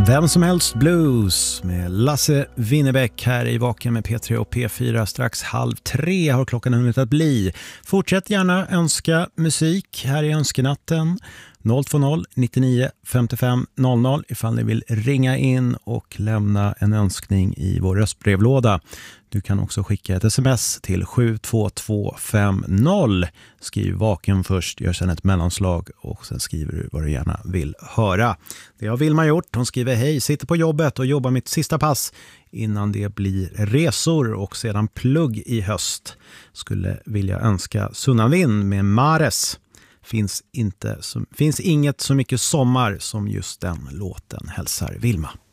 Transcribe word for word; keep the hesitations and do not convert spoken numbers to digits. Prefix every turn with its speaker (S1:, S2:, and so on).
S1: Vem som helst blues med Lasse Winnerbäck här i Vaken med P tre och P fyra. Strax halv tre har klockan hunnit att bli. Fortsätt gärna önska musik här i önskenatten. noll två noll nittionio femtiofem noll noll ifall ni vill ringa in och lämna en önskning i vår röstbrevlåda. Du kan också skicka ett sms till sju två två fem noll. Skriv Vaken först, gör sedan ett mellanslag och sen skriver du vad du gärna vill höra. Det har Vilma gjort. Hon skriver: hej, sitter på jobbet och jobbar mitt sista pass innan det blir resor och sedan plugg i höst. Skulle vilja önska Sunnanvind med Mares. Finns, inte så, finns inget så mycket sommar som just den låten, hälsar Vilma.